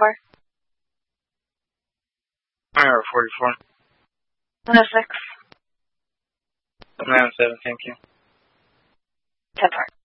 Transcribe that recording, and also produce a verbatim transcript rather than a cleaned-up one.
four. Error forty-four. one oh six. nine seven, thank you. ten four.